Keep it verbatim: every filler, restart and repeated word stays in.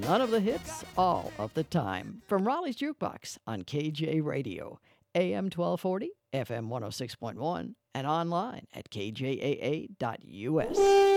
None of the hits, all of the time. From Raleigh's Jukebox on K J Radio, A M twelve forty, F M one oh six point one, and online at K J A A dot U S.